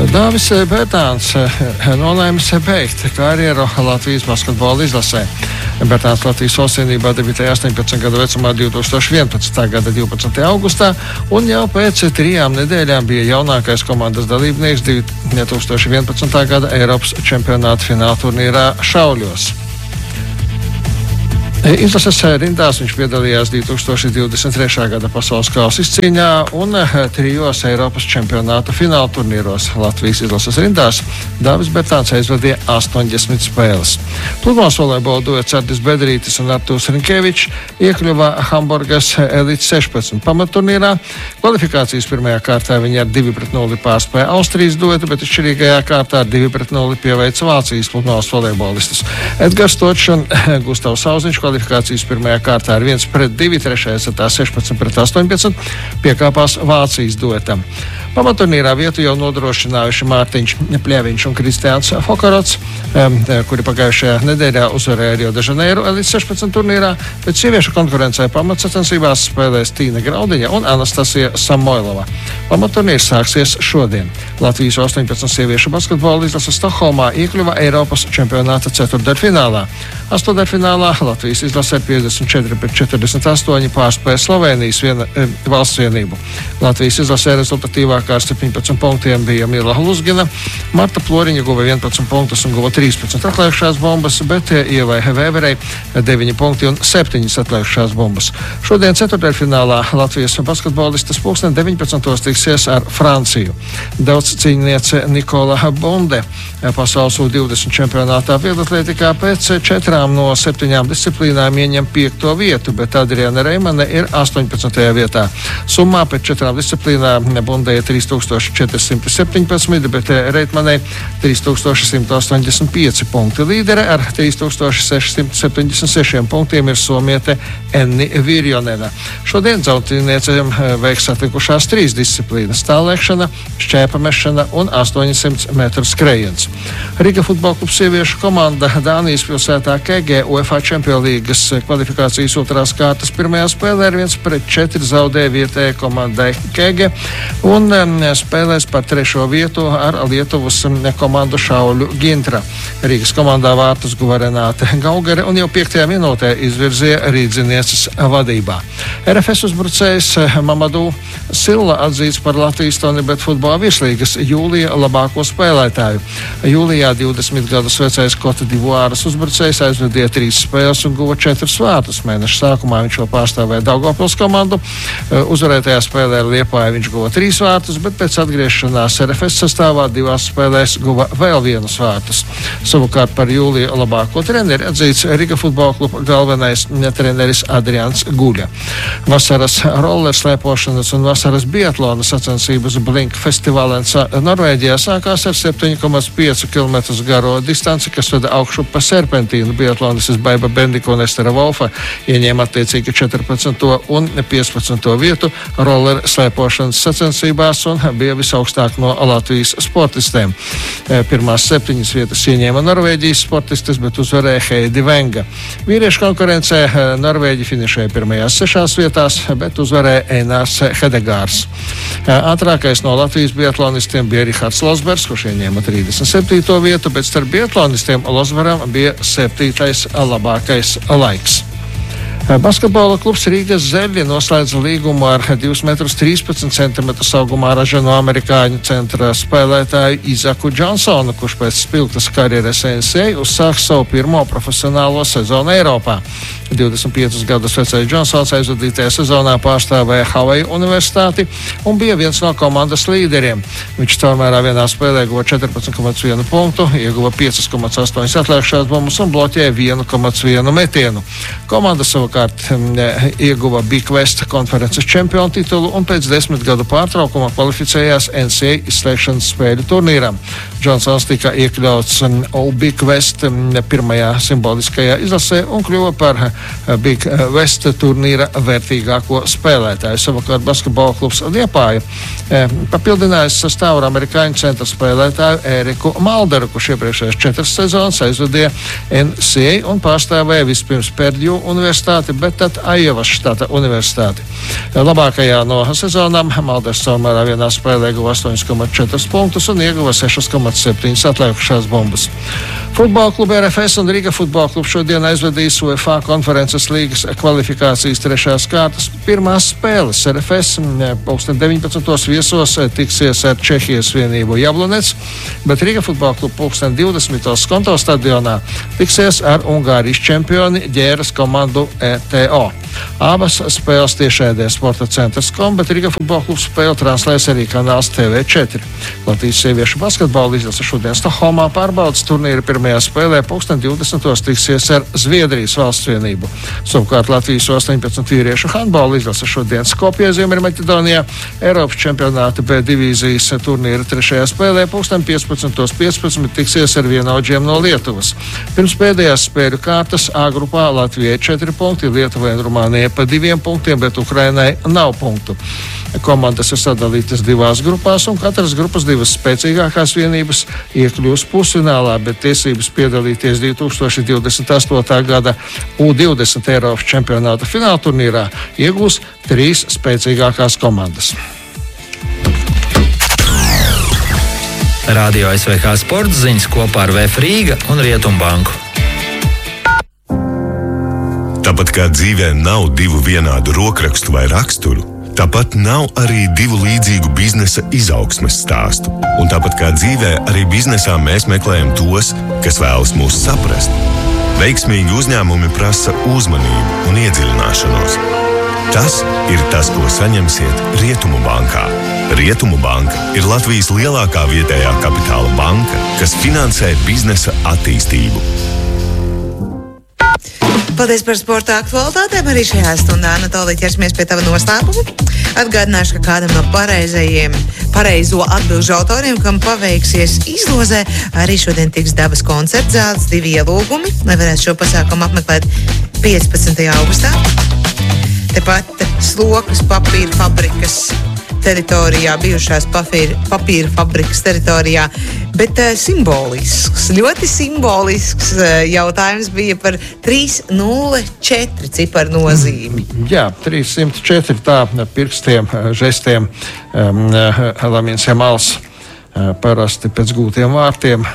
Dāvis Bērtāns nolēmis beigt karjeru Latvijas basketbola izlasē. Bērtāns Latvijas valstsienībā debitēja 18 gadu vecumā 2011. gada 12. augustā un jau pēc 3 nedēļām bija jaunākais komandas dalībnieks 2011. gada Eiropas čempionāta fināla turnīrā Šauļos. Izlases rindās viņš piedalījās 2023. gada pasaules kausa izcīņā un 3 Eiropas čempionāta fināla turnīros. Latvijas izlases rindās Dāvis Bērtāns aizvadīja 80 spēles. Pludmales volejbola duets Ardis Bedrītis un Artūrs Rinkevičs iekļuva Hamburgas Elites 16 pamatturnīrā. Kvalifikācijas pirmajā kārtā viņi ar 2-0 pārspēja Austrijas duetu, bet atšķirīgajā kārtā ar 2-0 pieveica Vācijas pludmales volejbolistus. Edgars Točs un Gustavs Sauziņš kvalifikācijas pirmajā kārtā ar 1-2, trešajā setā 16-18 piekāpās Vācijas duetam. Pamatturnīrā vietu jau nodrošinājuši Mārtiņš Pļeviņš un Kristiāns Fokarots, kuri pagājušajā nedēļā uzvarēja Rio de Janeiro Elites 16 turnīrā, bet sieviešu konkurencē pamatsacensībās spēlēs Tīna Graudiņa un Anastasija Samoilova. Pamatturnīrs sāksies šodien. Latvijas 18 sieviešu basketbola izlase Stokholmā iekļuva Eiropas čempionāta ceturtdaļfinālā. Astotdaļfinālā Latvijas izlase ar 54-48 pārspēja Slovēnijas valsts vienību. Latvijas izlasē rezultatīvākā ar 17 punktiem bija Mila Luzgina. Marta Ploriņa guva 11 punktus un guva 13 atlikušās bumbas, bet Ievai Vēverei 9 punkti un 7 atlikušās bumbas. Šodien ceturtdaļfinālā Latvijas basketbolistas 19. tiksies ar Franciju. Daudzcīņniece Nikola Bonde pasaules U20 čempionātā vieglatlētikā pēc 4 no 7 disciplīnām ieņem 5. vietu, bet Adriana Reimane ir 18. vietā. Summā pēc 4 disciplīnām Bondei 3417, bet Reitmanei 3185 punkti. Līdere ar 3676 punktiem ir somiete Enni Virjonena. Šodien dzaudzīniecēm veiks atlikušās 3 disciplīnas - tālēkšana, šķēpamešana un 800 metru skrējiens. Riga futbola klubs sieviešu komanda Dānijas pilsētā KG UEFA Champions Līgas kvalifikācijas otrās kārtas pirmajā spēlē ar 1-4 zaudēja vietējai komandai KG un spēlēs par 3. vietu ar Lietuvas komandu Šauļu Gintra. Rīgas komandā vārtus guva Renāte Gaugere un jau 5. minūtē izvirzīja rīdzinieces vadībā. RFS uzbrucējs Mamadou Silla atzīts par Latvijas Tonibet futbola virslīgas jūlija labāko spēlētāju. Jūlijā 20 gadus vecais Kote Divuāras uzbrucējs aizvedīja 3 spēles un guva 4 vārtus. Mēneša sākumā viņš vēl pārstāvēja Daugavpils komandu. Uzvarētajā spēlē ar Liepāju viņš guva 3 vārtus, bet pēc atgriešanās RFS sastāvā 2 spēlēs guva vēl 1 vārtus. Savukārt par jūlija labāko treneri atzīts Riga futbola kluba galvenais treneris Adrians Guļa. Vasaras rollerslēpošanas un vasaras biatlona sacensības Blink festivālens Norvēģijā sākās ar 7,5 km garo distanci, kas veda augšu pa serpentīnu. Biatlonists Baiba Bendika un Estera Volfa ieņēma attiecīgi 14. un 15. vietu roller slēpošanas sacensībās un bija visaugstāk no Latvijas sportistēm. Pirmās 7 vietas ieņēma Norvēģijas sportistes, bet uzvarēja Heidi Venga. Vīriešu konkurencē Norvēģi finišēja pirmajās 6 vietās, bet uzvarēja Einārs Hedegārs. Ātrākais no Latvijas biatlonistiem bija Rihards Losbergs, kurš ieņēma 37. vietu, bet starp biatlonistiem Losberam bija 7. labākais laiks. Basketbola klubs Rīgas Zeļi noslēdza līgumu ar 2,13 m augumā raženo amerikāņu centra spēlētāju Izaku Džonsonu, kurš pēc spilgtas karjeras NCAA uzsāks savu pirmo profesionālo sezonu Eiropā. 25 gadus vecais Džonsons aizvadītajā sezonā pārstāvēja Havaju universitāti un bija viens no komandas līderiem. Viņš tomērā vienā spēlē guva 14,1 punktu, ieguva 5,8 atlikušās bumbas un bloķēja 1,1 metienu. Komanda savukārt ieguva Big West konferences čempionu titulu un pēc 10 gadu pārtraukuma kvalificējās NCAA izslēgšanas spēļu turnīram. Džonsons tika iekļauts All Big West pirmajā simboliskajā izlasē un kļuva par Big West turnīra vērtīgāko spēlētāju. Savukārt basketbola klubs Liepāja papildinājis sastāvu ar amerikāņu centra spēlētāju Ēriku Malderu, kurš iepriekšējās 4 sezonas aizvadīja NCAA un pārstāvēja vispirms Perdue universitāti, universitāti, bet tad Aiovas štata universitāti. Labākajā no sezonām Malders Somērā vienā spēlē guva 8,4 punktus un ieguva 6,7 atlikušās bumbas. Futbola kluba RFS un Riga futbola klubs šodien aizvedīs UEFA konferences līgas kvalifikācijas 3. kārtas pirmās spēles. RFS 19. viesos tiksies ar Čehijas vienību Jablonec, bet Riga futbola kluba 20. Skonto stadionā tiksies ar Ungārijas čempioni Ģēras komandu ETO. Abas spēles tiešraidē Sporta centrs.com, bet Riga futbola klubs spēle translēs arī kanāls TV4. Latvijas sieviešu basketbola izlase šodien Stokholmā pārbaudas turnīra pirmajā spēlē 20. tiksies ar Zviedrijas valsts vienību. Savukārt Latvijas 18 vīriešu handbola izlase šodien Skopjē, Ziemeļmaķedonijā, Eiropas čempionāta B divīzijas turnīra 3. spēlē 15.15 tiksies ar vienaudžiem no Lietuvas. Pirms pēdējās spēļu kārtas A grupā Latvijai 4 punkti, Lietuvai un Rumānijai pa 2 punktiem, bet Ukrainai nav punktu. Komandas ir sadalītas 2 grupās, un katras grupas 2 spēcīgākās vienības iekļūs pusfinālā, bet tiesības piedalīties 2028. gada U20 Eiropas čempionāta fināla turnīrā iegūs 3 spēcīgākās komandas. Radio SVH sports ziņas kopā ar VF Rīga un Rietumbanku. Tāpat kā dzīvē nav 2 vienādu rokrakstu vai raksturu, tāpat nav arī 2 līdzīgu biznesa izaugsmes stāstu. Un tāpat kā dzīvē, arī biznesā mēs meklējam tos, kas vēlas mūs saprast. Veiksmīgi uzņēmumi prasa uzmanību un iedziļināšanos. Tas ir tas, ko saņemsiet Rietumu bankā. Rietumu banka ir Latvijas lielākā vietējā kapitāla banka, kas finansē biznesa attīstību. Paldies par sporta aktualitātēm. Arī šajā stundā, Anatolija, ķersimies pie tava noslēpuma. Atgādināšu, ka kādam no pareizo atbilžu autoriem, kam paveiksies izlozē, arī šodien tiks Dabas koncerts zāles 2 ielūgumi, lai varētu šo pasākumu apmeklēt 15. augustā. Tepat Slokas papīra fabrikas teritorijā, bijušās papīra fabrikas teritorijā, bet simbolisks, ļoti simbolisks jautājums bija par 304 ciparu nozīmi. Jā, 304 tā pirkstiem, žestiem, Lamīns Jamals parasti pēc gūtiem vārtiem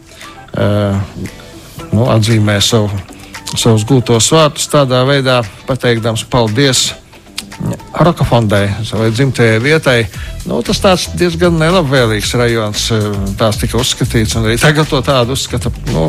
atzīmē savus gūtos vārtus tādā veidā, pateikdams paldies Rokafondai, savai dzimtajai vietai. Tas tāds diezgan nelabvēlīgs rajons, tās tika uzskatīts, un arī tagad to tādu uzskata,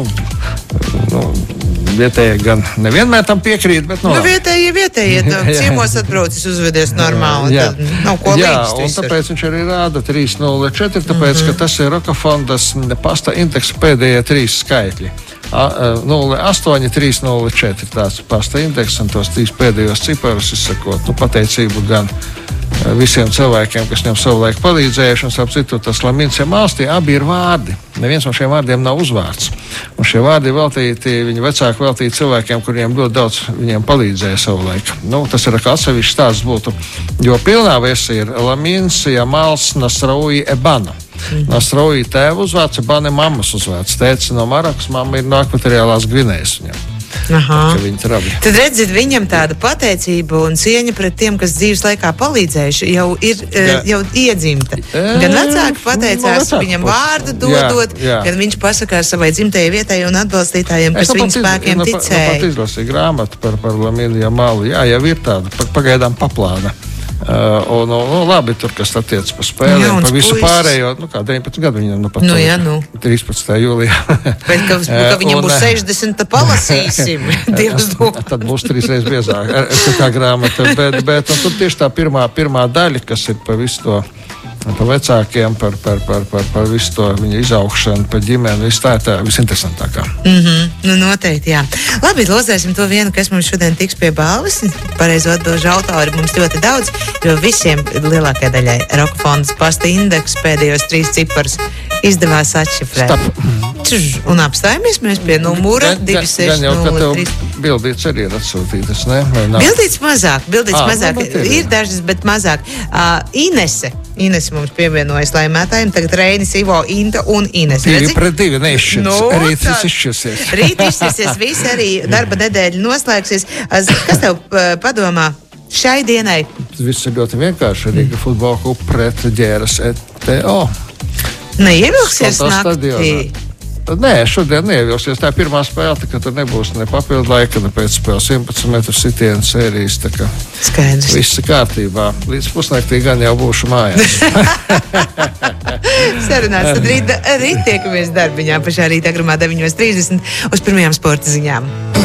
vietējie gan nevienmēr tam piekrīt, bet vietējie, ciemos atbraucis, uzvedies normāli, tad nav ko līdz. Un tāpēc viņš arī rāda 304, tāpēc, ka tas ir Rokafondas pasta indeksa pēdējie 3 skaitļi. 08, 304 tāds pasta indeks, un tos 3 pēdējos ciparus izsakot, pateicību gan visiem cilvēkiem, kas viņam savulaik palīdzējuši, un starp citu tas Lamīns Jamals, tie abi ir vārdi. Neviens no šiem vārdiem nav uzvārds. Un šie vārdi ir veltīti, viņa vecāki veltīti cilvēkiem, kuriem ļoti daudz viņiem palīdzēja savulaik. Tas ir kā atsevišķs stāsts būtu, jo pilnā versija ir Lamīns Jamals Nasrauji Ebana. Nasrauji tēva uzvārds, Ebana mammas uzvārds. Tēcis no Marokas, mamma ir no Ekvatoriālās Gvinējas viņam. Tad redziet, viņam tāda pateicība un cieņa pret tiem, kas dzīves laikā palīdzējuši, jau iedzimta. Gan vecāki pateicās viņam vārdu dodot, gan viņš pasakās savai dzimtajai vietai un atbalstītājiem, kas viņu spēkiem ticēja. Es pat izlasīju grāmatu par Lamīnu Jamalu. Jā, jau ir tāda pagaidām paplāna. Labi, tur, kas attiec par spēlēm, par visu pārējo, 19 gadu viņam pat 13. jūlijā. Bet, ka viņam būs 60, palasīsim. Tad būs 3 reizes biezāk, kā grāmata, bet tur tieši tā pirmā daļa, kas ir par visu to, par vecākiem, par visu to viņa izaugšanu, par ģimeni, viss tā ir tā visinteresantākā. Noteikti, jā. Labi, lozēsim to vienu, kas mums šodien tiks pie balvas. Pareizo atbilžu autori mums ļoti daudz, jo visiem lielākajai daļai Rokafondas pasta indeks pēdējos 3 ciparus izdevās atšifrēt. Un apstājamies mēs pie numura 2603. Bildīts arī ir atsūtītas, ne? Bildīts mazāk. Ir dažas, bet mazāk. Inese Ines mums pievienojas laimētājiem. Tagad Reinis, Ivo, Inta un Ines. 2-2 neizšķirs. Nu, Rīt tas izšķirsies. Rīt izšķirsies, visi arī darba nedēļa noslēgsies. Kas tev padomā šai dienai? Viss ir ļoti vienkārši. Rīga futbola kluba pret Ģēras ETO. Neievilksies naktī? Nē, šodien neievilksies. Tā pirmā spēle, ka tur nebūs ne papildu laika, ne pēc spēles 11 metru sitienu sērijas. Skaidrs. Viss kārtībā. Līdz pusnaktī gan jau būšu mājās. Sarunāts, tad rīt tiekamies darbiņā pašā rīta agrumā 9:30 uz pirmajām sporta ziņām.